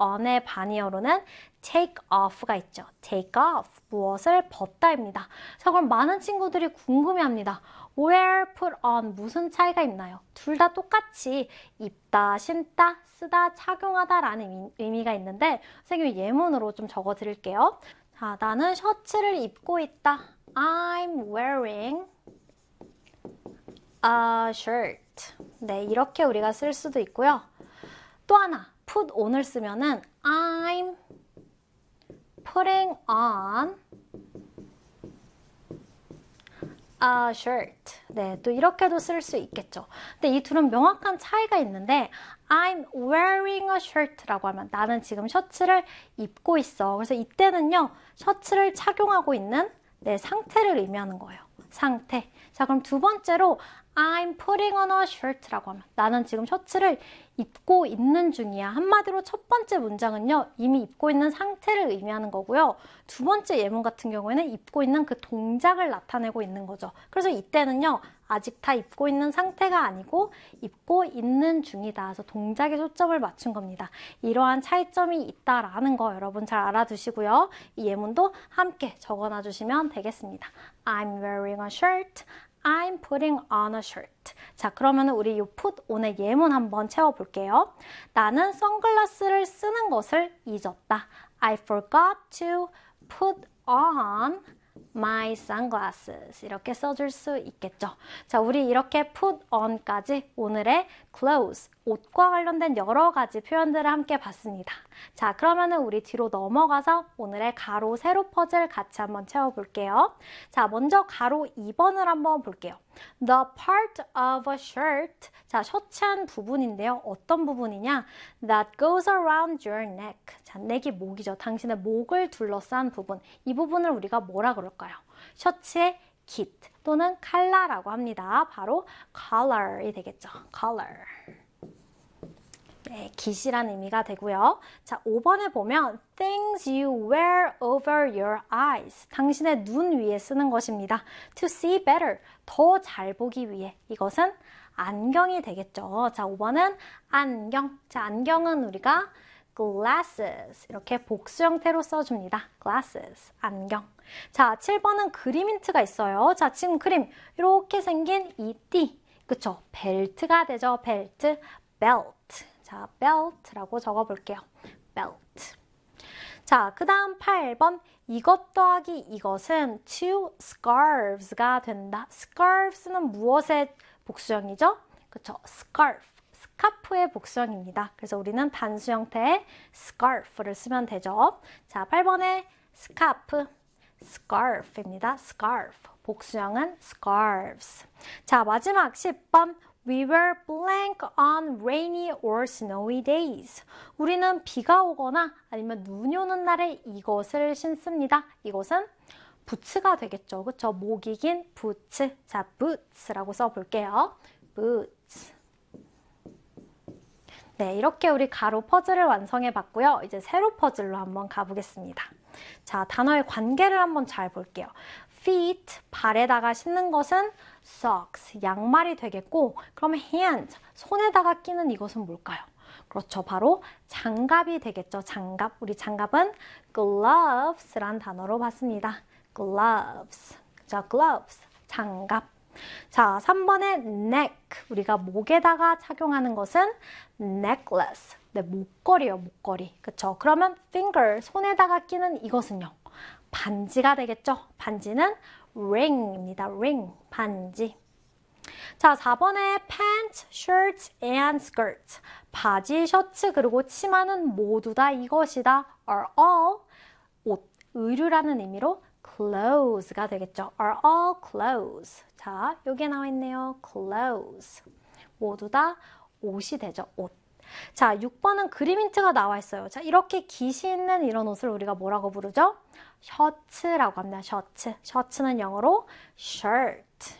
on의 반이어로는 take off가 있죠. take off, 무엇을 벗다입니다. 자, 그럼 많은 친구들이 궁금해합니다. wear, put on 무슨 차이가 있나요? 둘 다 똑같이 입다, 신다, 쓰다, 착용하다 라는 의미가 있는데 선생님이 예문으로 좀 적어 드릴게요. 자, 나는 셔츠를 입고 있다. I'm wearing a shirt. 네, 이렇게 우리가 쓸 수도 있고요. 또 하나, put on을 쓰면은 I'm putting on a shirt. 네, 또 이렇게도 쓸 수 있겠죠. 근데 이 둘은 명확한 차이가 있는데 I'm wearing a shirt라고 하면 나는 지금 셔츠를 입고 있어. 그래서 이때는요, 셔츠를 착용하고 있는 내 상태를 의미하는 거예요. 상태. 자, 그럼 두 번째로 I'm putting on a shirt라고 하면 나는 지금 셔츠를 입고 있는 중이야. 한마디로 첫 번째 문장은요, 이미 입고 있는 상태를 의미하는 거고요. 두 번째 예문 같은 경우에는 입고 있는 그 동작을 나타내고 있는 거죠. 그래서 이때는요, 아직 다 입고 있는 상태가 아니고 입고 있는 중이다. 그래서 동작에 초점을 맞춘 겁니다. 이러한 차이점이 있다라는 거 여러분 잘 알아두시고요. 이 예문도 함께 적어놔 주시면 되겠습니다. I'm wearing a shirt. I'm putting on a shirt. 자, 그러면 우리 이 put on의 예문 한번 채워볼게요. 나는 선글라스를 쓰는 것을 잊었다. I forgot to put on my sunglasses. 이렇게 써줄 수 있겠죠. 자, 우리 이렇게 put on까지 오늘의 clothes, 옷과 관련된 여러 가지 표현들을 함께 봤습니다. 자, 그러면은 우리 뒤로 넘어가서 오늘의 가로, 세로 퍼즐 같이 한번 채워볼게요. 자, 먼저 가로 2번을 한번 볼게요. The part of a shirt. 자, 셔츠한 부분인데요. 어떤 부분이냐? That goes around your neck. 자, neck이 목이죠. 당신의 목을 둘러싼 부분. 이 부분을 우리가 뭐라 그럴까요? 셔츠의 깃 또는 컬러라고 합니다. 바로 color이 되겠죠. color. 네, 깃이란 의미가 되고요. 자, 5번에 보면 things you wear over your eyes. 당신의 눈 위에 쓰는 것입니다. To see better. 더 잘 보기 위해. 이것은 안경이 되겠죠. 자, 5번은 안경. 자, 안경은 우리가 glasses. 이렇게 복수 형태로 써줍니다. glasses. 안경. 자, 7번은 그림 힌트가 있어요. 자, 지금 그림. 이렇게 생긴 이 띠. 그쵸? 벨트가 되죠. 벨트. belt. 자, belt라고 적어볼게요. belt. 자, 그 다음 8번. 이것 더하기 이것은 two scarves가 된다. scarves는 무엇의 복수형이죠? 그쵸? scarf. 스카프의 복수형입니다. 그래서 우리는 단수 형태의 scarf를 쓰면 되죠. 자, 8번에 스카프. scarf입니다. scarf. 복수형은 scarves. 자, 마지막 10번. We wear blank on rainy or snowy days. 우리는 비가 오거나 아니면 눈이 오는 날에 이것을 신습니다. 이것은 부츠가 되겠죠. 그쵸? 목이 긴 부츠. 자, boots라고 써볼게요. boots. 네, 이렇게 우리 가로 퍼즐을 완성해 봤고요. 이제 세로 퍼즐로 한번 가보겠습니다. 자, 단어의 관계를 한번 잘 볼게요. feet, 발에다가 신는 것은 socks, 양말이 되겠고, 그럼 hand, 손에다가 끼는 이것은 뭘까요? 그렇죠, 바로 장갑이 되겠죠. 장갑. 우리 장갑은 gloves란 단어로 봤습니다. gloves. 자, gloves, 장갑. 자, 3번의 neck, 우리가 목에다가 착용하는 것은 necklace. 네, 목걸이요, 목걸이. 그쵸? 그러면 finger, 손에다가 끼는 이것은요? 반지가 되겠죠? 반지는 ring입니다. ring, 반지. 자, 4번에 pants, shirts, and skirts. 바지, 셔츠, 그리고 치마는 모두 다 이것이다. are all, 옷, 의류라는 의미로 clothes가 되겠죠. are all clothes. 자, 여기에 나와 있네요. clothes. 모두 다 옷이 되죠. 옷. 자, 6번은 그림 힌트가 나와 있어요. 자, 이렇게 깃이 있는 이런 옷을 우리가 뭐라고 부르죠? 셔츠라고 합니다. 셔츠. 셔츠는 영어로 shirt.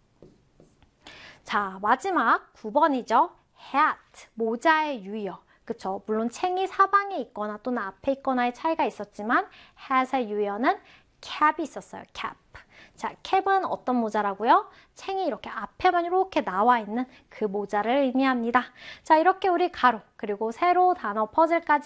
자, 마지막 9번이죠. hat. 모자의 유형. 그쵸? 물론 챙이 사방에 있거나 또는 앞에 있거나의 차이가 있었지만 hat의 유형은 cap이 있었어요. cap. 자, 캡은 어떤 모자라고요? 챙이 이렇게 앞에만 이렇게 나와 있는 그 모자를 의미합니다. 자, 이렇게 우리 가로 그리고 세로 단어 퍼즐까지